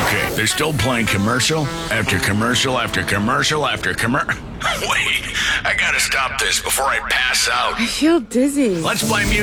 Okay, they're still playing commercial after commercial after commercial after commercial. Wait, I gotta stop this before I pass out. I feel dizzy. Let's play music.